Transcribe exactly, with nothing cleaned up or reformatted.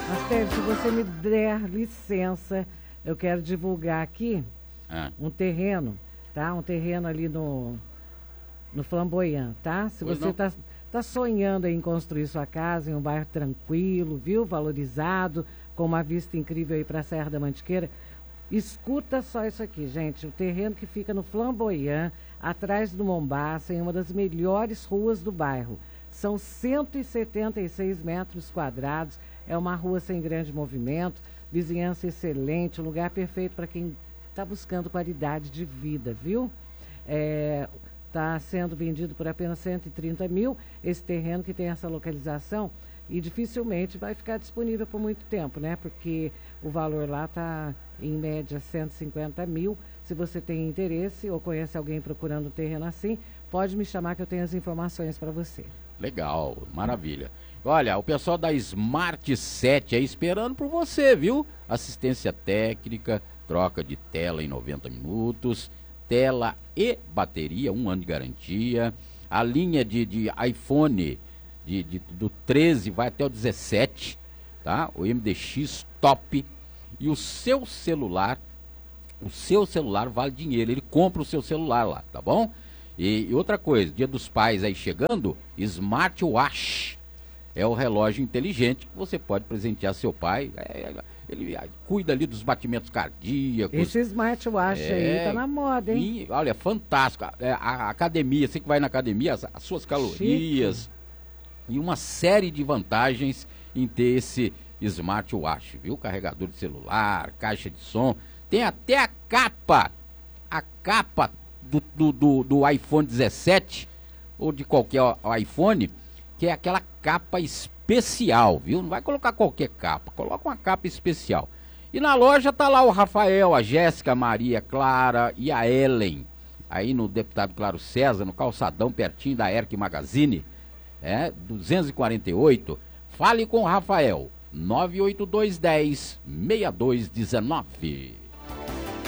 Astério, se você me der licença, eu quero divulgar aqui Ah. um terreno, tá? Um terreno ali no, no Flamboyant, tá? Se Pois você tá, tá sonhando em construir sua casa em um bairro tranquilo, viu? Valorizado, com uma vista incrível aí para a Serra da Mantiqueira, escuta só isso aqui, gente. O terreno que fica no Flamboyant, atrás do Mombaça, em uma das melhores ruas do bairro. São cento e setenta e seis metros quadrados, é uma rua sem grande movimento, vizinhança excelente, um lugar perfeito para quem está buscando qualidade de vida, viu? Está sendo vendido por apenas cento e trinta mil, esse terreno que tem essa localização, e dificilmente vai ficar disponível por muito tempo, né? Porque o valor lá está, em média, cento e cinquenta mil. Se você tem interesse ou conhece alguém procurando um terreno assim, pode me chamar que eu tenho as informações para você. Legal, maravilha. Olha, o pessoal da Smart sete aí esperando por você, viu? Assistência técnica, troca de tela em noventa minutos, tela e bateria, um ano de garantia. A linha de, de iPhone de, de, do treze vai até o dezessete, tá? O M D X top. E o seu celular, o seu celular vale dinheiro, ele compra o seu celular lá, tá bom? E, e outra coisa, Dia dos Pais aí chegando, Smartwatch. É o relógio inteligente que você pode presentear seu pai. É, ele cuida ali dos batimentos cardíacos. Esse smartwatch é, aí tá na moda, hein? E, olha, é fantástico. É, a, a academia, você que vai na academia, as, as suas calorias. Chique. E uma série de vantagens em ter esse smartwatch, viu? Carregador de celular, caixa de som. Tem até a capa. A capa do, do, do, do iPhone dezessete ou de qualquer iPhone, que é aquela capa especial, viu? Não vai colocar qualquer capa, coloca uma capa especial. E na loja tá lá o Rafael, a Jéssica, a Maria Clara e a Ellen, aí no Deputado Claro César, no calçadão, pertinho da Erc Magazine, é, duzentos e quarenta e oito. Fale com o Rafael, nove oito dois um zero, seis dois um nove.